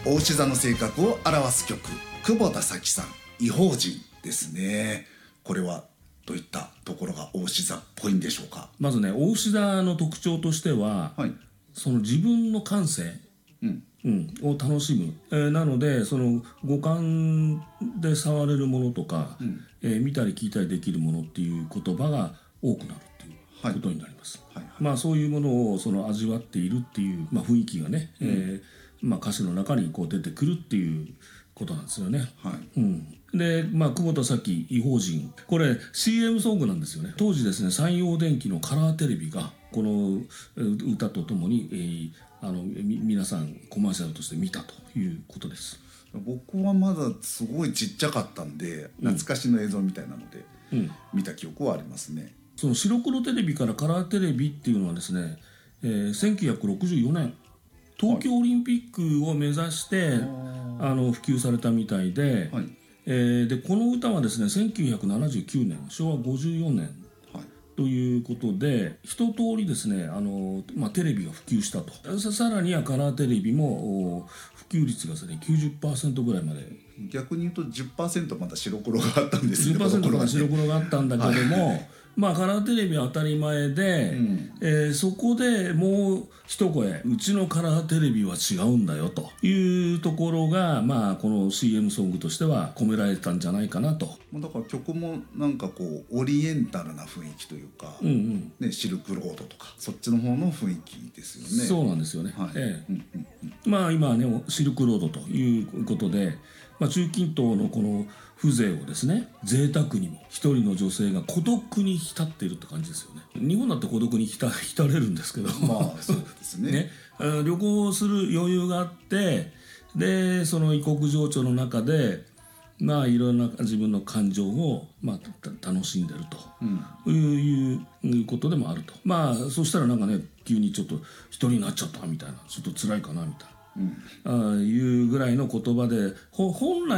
お牛座の性格を表す曲、久保田早紀さん、異邦人ですね。これはどういったところがお牛座っぽいんでしょうか。 まずね、お牛座の特徴としては、 はい、 その自分の感性、を楽しむ、なのでその五感で触れるものとか、見たり聞いたりできるものっていう言葉が多くなるっていうことになります。まあそういうものをその味わっているっていう、雰囲気がね、歌詞の中にこう出てくるっていうことなんですよね。で、久保田早紀異邦人、これ CM ソングなんですよね。当時ですね、山陽電機のカラーテレビがこの歌とともに、皆さんコマーシャルとして見たということです。 僕はまだすごいちっちゃかったんで、懐かしの映像みたいなので、見た記憶はありますね。 その白黒テレビからカラーテレビっていうのはですね、1964年東京オリンピックを目指して普及されたみたいで、でこの歌はですね1979年昭和54年ということで、一通りですねテレビが普及したと。さらにはカラーテレビも普及率がですね 90% ぐらいまで。 逆に言うと 10% まだ白黒があったんですよ。 10% まだ白黒があったんだけども、カラーテレビは当たり前で、そこでもう一声、うちのカラーテレビは違うんだよというところが、この CM ソングとしては込められたんじゃないかなと。 だから曲もなんかこうオリエンタルな雰囲気というか、シルクロードとかそっちの方の雰囲気ですよね。 そうなんですよね。今はねシルクロードということで、中近東のこの風情をですね、贅沢にも一人の女性が孤独に浸っているって感じですよね。日本だって孤独に浸れるんですけど、 そうですね。 旅行する余裕があって、でその異国情緒の中でいろんな自分の感情を楽しんでるということでもあると。そしたらなんかね、急にちょっと一人になっちゃったみたいな、ちょっと辛いかなみたいな、いうぐらいの言葉で、本来